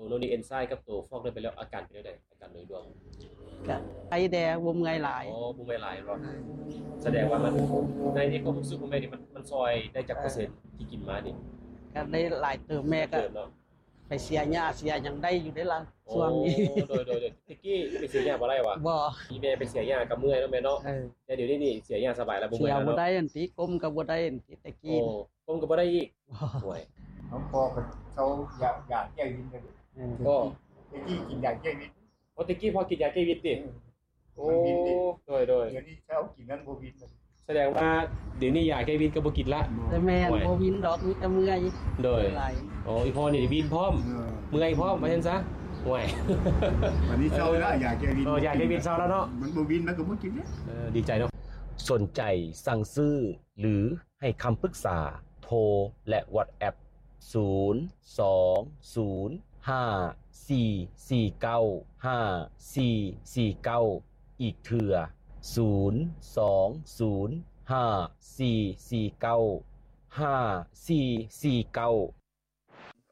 โนนีเอนไซม์กับตัวฟอกได้ไปแล้วอาการเป็นยังไงอาการโดยรวมก็ไอแดงบ่เมื่อยหลายอ๋อบ่ไม่หลายรอบแสดงว่ามันในที่ความรู้สึกของแม่นี่มันซอยได้จากเปอร์เซ็นต์ที่กินมานี่ก็ได้หลายเติมแม่ก็เติมเนาะไปเสียหญ้าเสียหยังได้อยู่ได้ล่ะช่วงนี้โดยตะกี้ไปเสียหญ้าบ่ได้วะบ่อีแม่ไปเสียหญ้ากับเมื่อยเนาะแม่เนาะแต่เดี๋ยวนี้นี่เสียหญ้าสบายแล้วบ่เสีเมื่อยยแล้วเนาะบ่ได้อันติก้มก็บ่ได้อันติตะโอ้กี้ผมก็บ่ได้อีกห่วยน้องพ่อก็เขาอยากแก้วินกันก็ไอ้ที่กินอยากแก้วินตะกี้พอกินยาแก้วิตติโอ้โดยเดี๋ยวนี้เขากินนั้นโบวินแสดงว่าเดี๋ยวนี้ยาแก้วิตก็บ่กินละแต่แม่บ่วินดอกมีแต่เมื่อยโดยอีพ่อนี่วินพร้อมเมื่อยพร้อมว่าซั่นซะห่วยวันนี้เช้าแล้วอยากแก้วินอยากแก้วินเช้าแล้วเนาะมันโบวินมันก็บ่กินเนี่ยดีใจเนาะสนใจสั่งซื้อหรือให้คำปรึกษาโทรและ WhatsApp 02054495449อีกเทื่อ02054495449